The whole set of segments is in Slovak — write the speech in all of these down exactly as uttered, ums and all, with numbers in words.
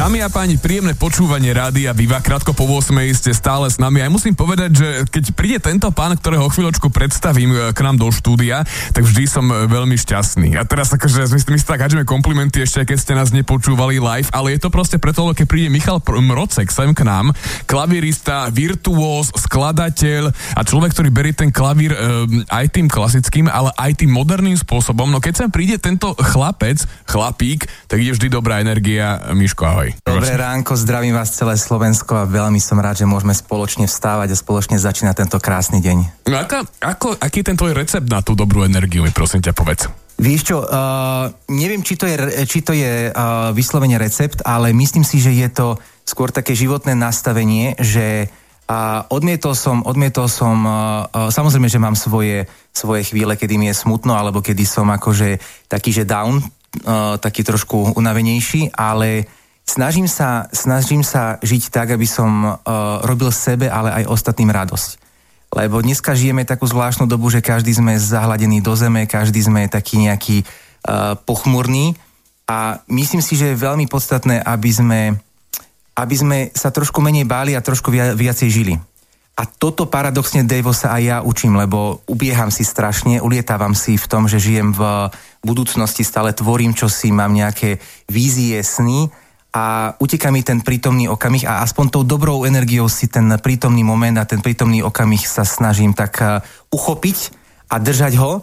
Dámy a páni, príjemné počúvanie Rádia Viva. Krátko po ôsmej ste stále s nami. Aj musím povedať, že keď príde tento pán, ktorého o chvíľočku predstavím k nám do štúdia, tak vždy som veľmi šťastný. A teraz akože my, my si tak hádžeme komplimenty ešte, keď ste nás nepočúvali live, ale je to proste preto, keď príde Michal Mrocek sem k nám, klavírista, virtuóz, skladateľ a človek, ktorý berie ten klavír um, aj tým klasickým, ale aj tým moderným spôsobom. No keď sem príde tento chlapec, chlapík, tak je vždy dobrá energia. Miško, ahoj. Dobré ránko, zdravím vás celé Slovensko a veľmi som rád, že môžeme spoločne vstávať a spoločne začínať tento krásny deň. No ako, ako, aký je ten tvoj recept na tú dobrú energiu, mi prosím ťa povedz. Vieš čo, uh, neviem, či to je, či to je uh, vyslovene recept, ale myslím si, že je to skôr také životné nastavenie, že uh, odmietol som, odmietol som, uh, uh, samozrejme, že mám svoje, svoje chvíle, kedy mi je smutno, alebo kedy som akože taký, že down, uh, taký trošku unavenejší, ale snažím sa, snažím sa žiť tak, aby som uh, robil sebe, ale aj ostatným radosť. Lebo dneska žijeme takú zvláštnu dobu, že každý sme zahladení do zeme, každý sme taký nejaký uh, pochmurný a myslím si, že je veľmi podstatné, aby sme, aby sme sa trošku menej báli a trošku via, viacej žili. A toto paradoxne, Dejvo, sa aj ja učím, lebo ubieham si strašne, ulietávam si v tom, že žijem v budúcnosti, stále tvorím čosi, mám nejaké vízie, sny, a uteká mi ten prítomný okamih a aspoň tou dobrou energiou si ten prítomný moment a ten prítomný okamih sa snažím tak uh, uchopiť a držať ho,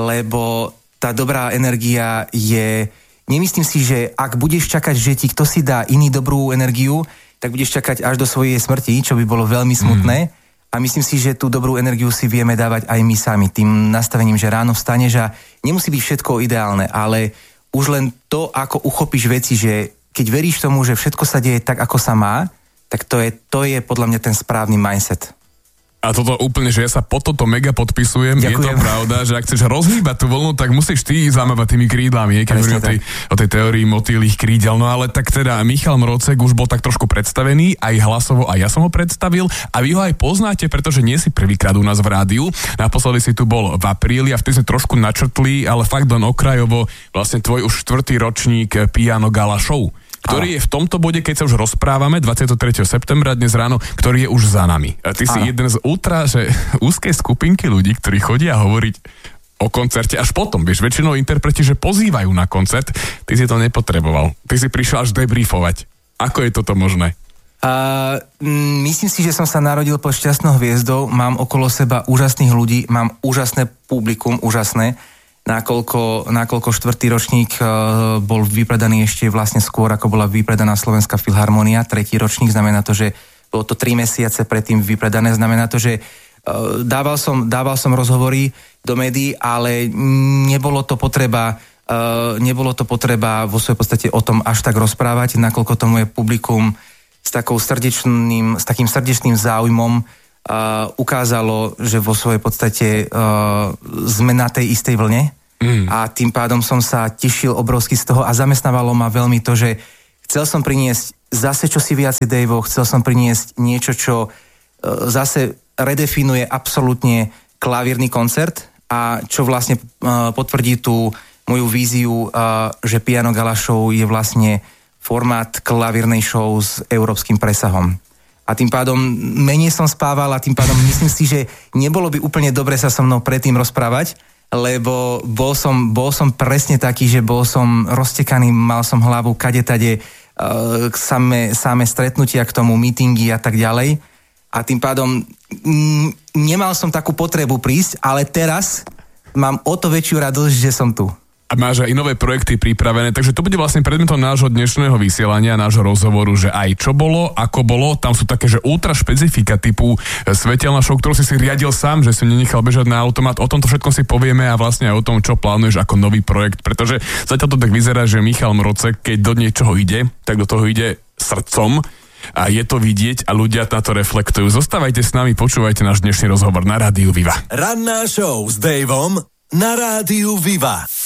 lebo tá dobrá energia je, nemyslím si, že ak budeš čakať, že ti kto si dá iný dobrú energiu, tak budeš čakať až do svojej smrti, čo by bolo veľmi smutné. Mm. A myslím si, že tú dobrú energiu si vieme dávať aj my sami, tým nastavením, že ráno vstaneš a nemusí byť všetko ideálne, ale už len to, ako uchopíš veci, že keď veríš tomu, že všetko sa deje tak, ako sa má, tak to je, to je podľa mňa ten správny mindset. A toto úplne, že ja sa po toto mega podpisujem. Ďakujem. Je to pravda, že ak chceš rozhýbať tú vlnu, tak musíš ty zamávať tými krídlami, keď hovorím o tej, o tej teórii motýlých krídel. No ale tak teda Michal Mrocek už bol tak trošku predstavený, aj hlasovo, a ja som ho predstavil a vy ho aj poznáte, pretože nie si prvýkrát u nás v rádiu. Naposledy si tu bol v apríli a vtedy sme trošku načrtli, ale fakt len okrajovo, vlastne tvoj už štvrtý ročník Piano Gala Show, ktorý je v tomto bode, keď sa už rozprávame, dvadsiateho tretieho septembra dnes ráno, ktorý je už za nami. A ty si Aha. jeden z ultra, že úzkej skupinky ľudí, ktorí chodia hovoriť o koncerte až potom. Vieš, väčšinou interpreti, že pozývajú na koncert, ty si to nepotreboval. Ty si prišiel až debriefovať. Ako je toto možné? Uh, myslím si, že som sa narodil pod šťastnou hviezdou, mám okolo seba úžasných ľudí, mám úžasné publikum, úžasné, nakoľko, nakoľko štvrtý ročník uh, bol vypredaný ešte vlastne skôr, ako bola vypredaná Slovenská filharmonia. Tretí ročník znamená to, že bolo to tri mesiace predtým vypredané. Znamená to, že uh, dával, som, dával som rozhovory do médií, ale nebolo to potreba, uh, nebolo to potreba vo svojej podstate o tom až tak rozprávať, nakoľko to moje publikum s, takou srdečným, s takým srdečným záujmom uh, ukázalo, že vo svojej podstate uh, sme na tej istej vlne. Mm. A tým pádom som sa tešil obrovsky z toho a zamestnávalo ma veľmi to, že chcel som priniesť zase čosi viacej, Dejvo, chcel som priniesť niečo, čo uh, zase redefinuje absolútne klavírny koncert a čo vlastne uh, potvrdí tú moju víziu, uh, že Piano Gala Show je vlastne formát klavírnej show s európskym presahom. A tým pádom menej som spával a tým pádom myslím si, že nebolo by úplne dobre sa so mnou predtým rozprávať, lebo bol som, bol som presne taký, že bol som roztekaný, mal som hlavu kade-tade, uh, samé, samé stretnutia k tomu, meetingy a tak ďalej. A tým pádom m, nemal som takú potrebu prísť, ale teraz mám o to väčšiu radosť, že som tu. A máš aj nové projekty pripravené, takže to bude vlastne predmetom nášho dnešného vysielania, nášho rozhovoru, že aj čo bolo, ako bolo, tam sú také, že ultra špecifika typu svetelná show, ktorú si si riadil sám, že si nenechal bežať na automat, o tomto všetkom si povieme a vlastne aj o tom, čo plánuješ ako nový projekt, pretože zatiaľ to tak vyzerá, že Michal Mrocek, keď do niečoho ide, tak do toho ide srdcom a je to vidieť a ľudia na to reflektujú. Zostávajte s nami, počúvajte náš dnešný rozhovor na Rádiu Viva. Ranná show s Daveom na Rádiu Viva.